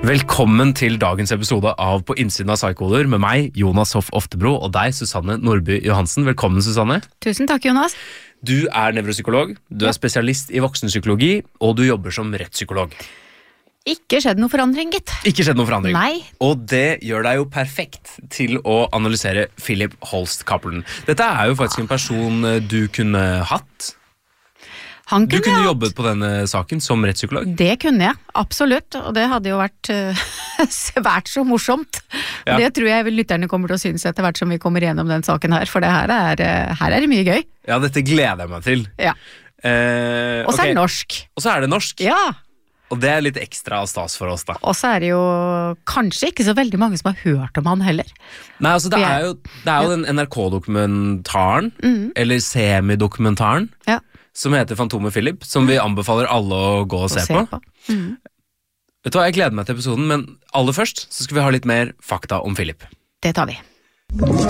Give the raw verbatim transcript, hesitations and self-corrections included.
Velkommen til dagens episode av På innsiden av Psykoder med meg, Jonas Hoff Oftebro, og deg, Susanne Nordby Johansen. Velkommen, Susanne. Tusen takk, Jonas. Du er nevropsykolog, du er spesialist i voksenpsykologi, og du jobber som rettspsykolog. Ikke skjedd noe forandring, gitt. Ikke skjedd noe forandring. Nei. Og det gjør deg jo perfekt til å analysere Philip Holst Cappelen. Dette er jo faktisk en person du kunne hatt. Han Du kunne kunne hatt. jobbet på denne saken som rettspsykolog. Det kunne jeg, absolutt. Og det hadde jo vært uh, svært så morsomt. Ja. Det tror jeg lytterne kommer til å synes etter hvert som vi kommer gjennom den saken her, for det her er, uh, her er det mye gøy. Ja, dette gleder jeg meg til. Ja. Eh, Og så ok. er det norsk. Og så er det norsk. Ja. Og det er litt ekstra stas for oss, da. Og så er det jo kanskje ikke så veldig mange som har hørt om han heller. Nei, altså det For jeg- er jo, det er jo den N R K-dokumentaren, eller semidokumentaren, Ja. som heter Fantomet Philip, som vi anbefaler alle å gå og se, se på. på. Mm. Vet du hva, jeg gleder meg til episoden, men aller først så skal vi ha litt mer fakta om Philip. Det tar vi.